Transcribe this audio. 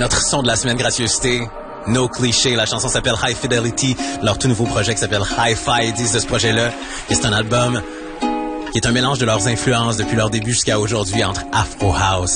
Notre son de la semaine, gracieuseté, No Cliché. La chanson s'appelle High Fidelity. Leur tout nouveau projet qui s'appelle Hi-Fi, ils disent de ce projet-là. Et c'est un album qui est un mélange de leurs influences depuis leur début jusqu'à aujourd'hui entre Afro House,